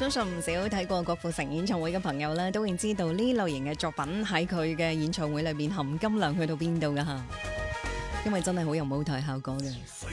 相信唔少睇過郭富城演唱會嘅朋友咧，都會知道呢類型嘅作品喺佢嘅演唱會裏邊含金量去到邊度噶吓，因為真係好有舞台效果嘅。